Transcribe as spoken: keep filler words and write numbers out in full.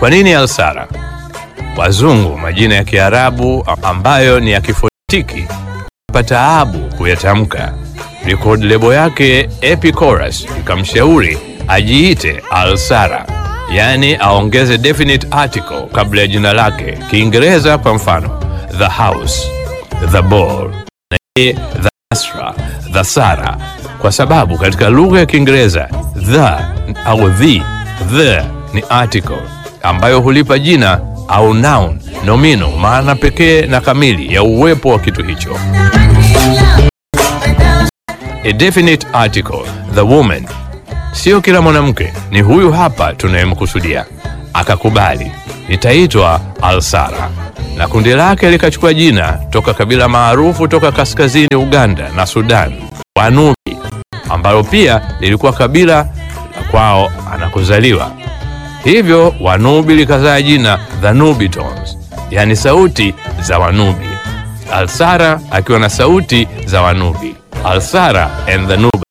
Kwa nini Alsara? Wazungu majina ya Kiarabu ambayo ni ya kifonetiki pataabu kuyatamka. Record label yake Epichorus ikamshauri ajiite Alsara, yani aongeze definite article kabla ya jina lake. Kiingereza kwa mfano the house, the ball, the Asra, the Sara, kwa sababu katika lugha ya Kiingereza the au the the ni article ambayo hulipa jina au noun nomino maana pekee na kamili ya uwepo wa kitu hicho. A definite article, the woman. Sio kila mwanamke, ni huyu hapa tunayemkusudia. Akakubali, nitaitwa Alsara, na kundi lake likachukua jina toka kabila maarufu toka kaskazini Uganda na Sudan, Wanubi, ambalo pia lilikuwa kabila la kwao anakuzaliwa. Hivyo Wanubi likazaa jina The Nubitons, yani sauti za Wanubi. Alsara akiwa na sauti za Wanubi. Alsara and the Nubitons.